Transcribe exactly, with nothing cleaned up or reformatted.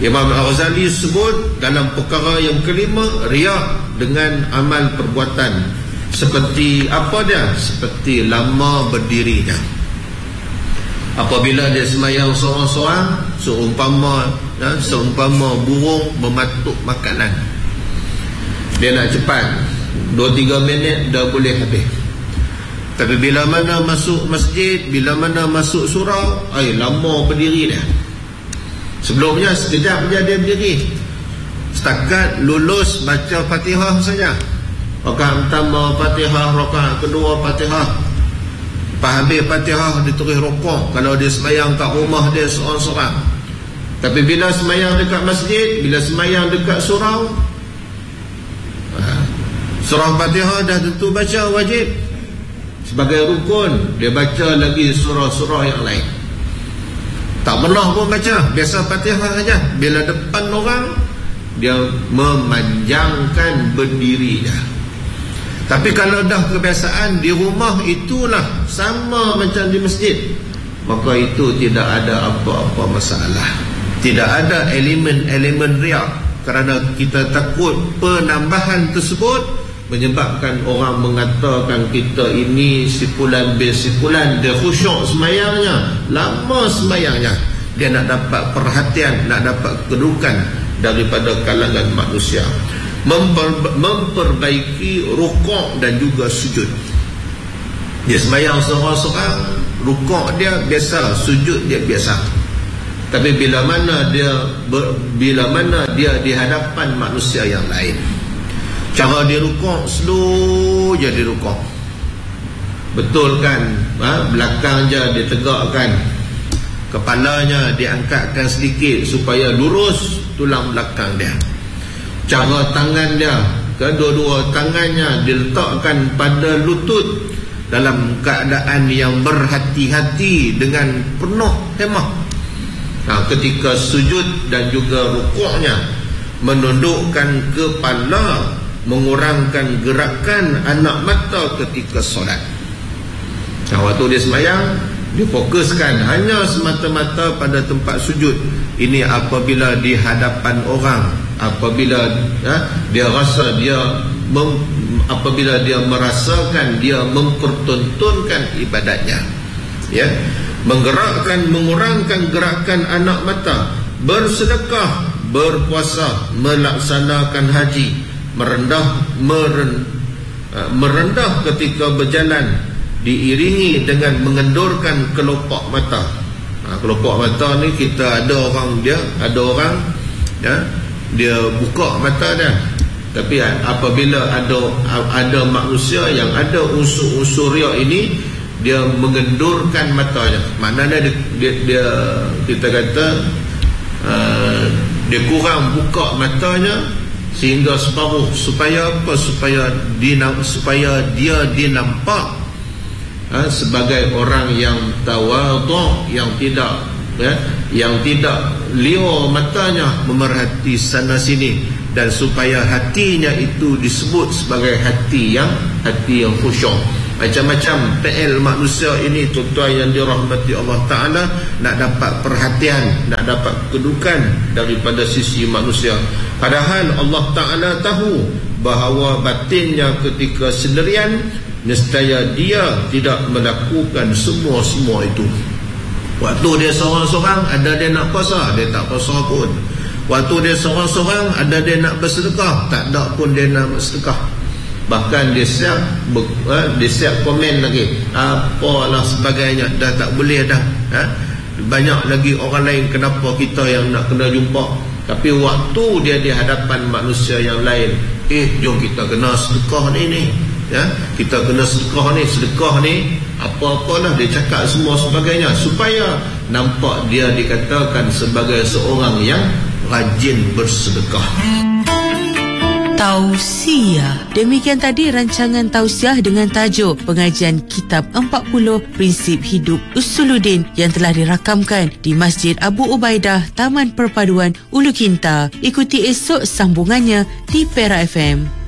Imam Al-Ghazali sebut dalam perkara yang kelima, riak dengan amal perbuatan. Seperti apa dia? Seperti lama berdirinya. Apabila dia semayang seorang-seorang, seumpama ya, seumpama burung mematuk makanan, dia nak cepat dua tiga minit dah boleh habis. Tapi bila mana masuk masjid, bila mana masuk surau, ay, lama berdiri dia. Sebelumnya sekejap je dia berdiri, setakat lulus baca Fatihah saja. Rakaat pertama Fatihah, rakaat kedua Fatihah, lepas habis Fatihah dia terus rukuk kalau dia semayang kat rumah dia seorang-seorang. Tapi bila semayang dekat masjid, bila semayang dekat surau, surah Fatihah dah tentu baca wajib. Sebagai rukun, dia baca lagi surah-surah yang lain. Tak pernah pun baca, biasa Fatihah saja. Bila depan orang, dia memanjangkan berdiri dia. Tapi kalau dah kebiasaan di rumah itulah sama macam di masjid, maka itu tidak ada apa-apa masalah. Tidak ada elemen-elemen riak, kerana kita takut penambahan tersebut menyebabkan orang mengatakan kita ini sipulan bin sipulan, dia khusyuk semayangnya, lama semayangnya, dia nak dapat perhatian, nak dapat kedudukan daripada kalangan manusia. Memper, memperbaiki rukuk dan juga sujud. Dia semayang seorang-seorang, rukuk dia biasa, sujud dia biasa. Tapi bila mana dia ber, bila mana dia di hadapan manusia yang lain, cara dia rukuk slow je dia rukuk. Betul kan? Ha? Belakang je dia tegakkan, kepalanya diangkatkan sedikit supaya lurus tulang belakang dia. Cara tangan dia, kedua-dua tangannya diletakkan pada lutut dalam keadaan yang berhati-hati dengan penuh hemah. Nah, ketika sujud dan juga rukuknya menundukkan kepala, mengurangkan gerakan anak mata ketika solat. Nah, waktu dia semayang, dia fokuskan hanya semata-mata pada tempat sujud. Ini apabila di hadapan orang, apabila ya, dia rasa dia mem, apabila dia merasakan dia mempertontonkan ibadatnya, ya, menggerakkan, mengurangkan gerakan anak mata, bersedekah, berpuasa, melaksanakan haji, merendah meren, merendah ketika berjalan, diiringi dengan mengendurkan kelopak mata. Ha, kelopak mata ni kita ada orang dia, ada orang ya, dia buka mata dia. Tapi apabila ada ada manusia yang ada unsur-unsur riak ini, dia mengendurkan matanya. Maknanya dia, dia, dia kita kata uh, dia kurang buka matanya sehingga separuh, supaya apa? Supaya dia, supaya dia dinampak Ha, sebagai orang yang tawadhu, yang tidak ya, yang tidak liur matanya memerhati sana sini, dan supaya hatinya itu disebut sebagai hati yang hati yang khusyuk. Macam-macam P L manusia ini, tuan-tuan yang dirahmati Allah Ta'ala, nak dapat perhatian, nak dapat kedudukan daripada sisi manusia. Padahal Allah Ta'ala tahu bahawa batinnya ketika sendirian, nescaya dia tidak melakukan semua-semua itu. Waktu dia seorang-seorang, ada dia nak puasa, dia tak puasa pun. Waktu dia seorang-seorang, ada dia nak bersedekah, tak ada pun dia nak bersedekah. Bahkan dia siap uh, dia siap komen lagi, apalah sebagainya, dah tak boleh dah. Ha? Banyak lagi orang lain, kenapa kita yang nak kena jumpa? Tapi waktu dia di hadapan manusia yang lain, eh jom kita kena sedekah ni ni. Ya, kita kena sedekah ni, sedekah ni apa-apalah dia cakap semua sebagainya, supaya nampak dia dikatakan sebagai seorang yang rajin bersedekah. Tausiah. Demikian tadi rancangan tausiah dengan tajuk pengajian Kitab empat puluh Prinsip Hidup Usuluddin yang telah dirakamkan di Masjid Abu Ubaidah, Taman Perpaduan Ulu Kinta. Ikuti esok sambungannya di Perak F M.